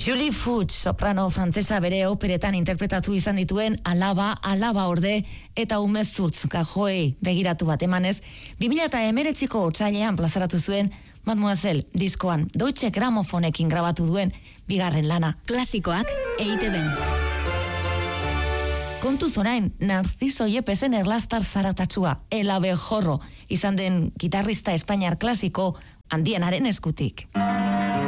Julie Fuchs, soprano frantzesa bere operetan interpretatu izan dituen Alaba orde eta umezurtz gajoei begiratu bat emanez, 2019ko otsailean plazaratu zuen Mademoiselle diskoan Deutsche Grammofonekin grabatu duen bigarren lana. Klasikoak EITB-n. Kontuz orain, Narciso Yepesen erlastar zaratatsua, El Abejorro, izan den gitarrista espainiar klasiko handienaren eskutik.